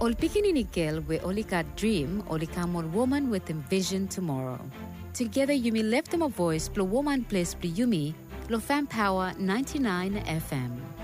Ol pikinini girl we only got dream, only come on woman with envision tomorrow. Together you may lift them a voice, blow woman place, blow Yumi, blow fan power 99 FM.